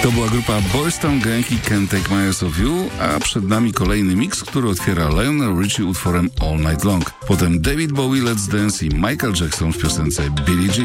To była grupa Boyz II Gang i Can't Take My Eyes Off You, a przed nami kolejny mix, który otwiera Lionel Richie utworem All Night Long. Potem David Bowie, Let's Dance i Michael Jackson w piosence Billie Jean.